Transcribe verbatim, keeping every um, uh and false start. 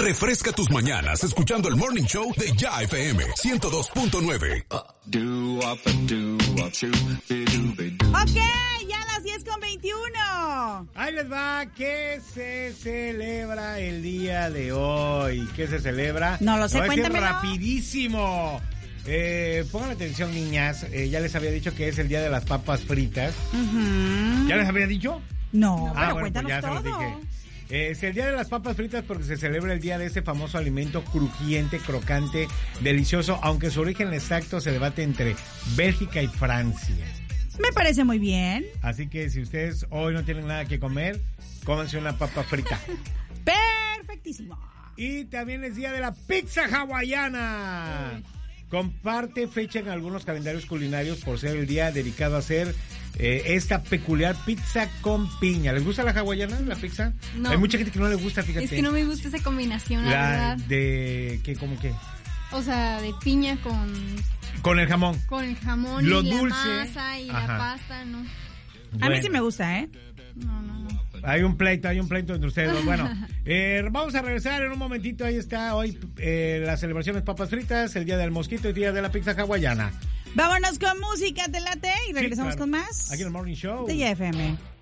Refresca tus mañanas escuchando el Morning Show de Ya F M ciento dos punto nueve. Ok, ya a las diez con veintiuno. Ahí les va, ¿qué se celebra el día de hoy? ¿Qué se celebra? No lo sé, Lo voy a decir cuéntamelo. rapidísimo. Eh, pongan atención, niñas. Eh, ya les había dicho que es el día de las papas fritas. Uh-huh. ¿Ya les había dicho? No, Ah, pero bueno, pues cuéntanos ya se los todo. dije. Eh, es el día de las papas fritas porque se celebra el día de ese famoso alimento crujiente, crocante, delicioso, aunque su origen exacto se debate entre Bélgica y Francia. Me parece muy bien. Así que si ustedes hoy no tienen nada que comer, cómanse una papa frita. Perfectísimo. Y también es día de la pizza hawaiana. Uy. Comparte fecha en algunos calendarios culinarios por ser el día dedicado a hacer eh, esta peculiar pizza con piña. ¿Les gusta la hawaiana, la pizza? No. Hay mucha gente que no le gusta, fíjate. Es que no me gusta esa combinación, la, la verdad. de ¿qué, cómo qué? O sea, de piña con Con el jamón. con el jamón Lo y dulce. la masa y Ajá. la pasta, no. Bueno, A mí sí me gusta, ¿eh? No, no, no. hay un pleito, hay un pleito entre ustedes dos. Bueno, eh, vamos a regresar en un momentito. Ahí está hoy eh, las celebraciones papas fritas, el día del mosquito y el día de la pizza hawaiana. Vámonos con música, te late y regresamos Sí, claro. con más. Aquí en el Morning Show De Ya F M.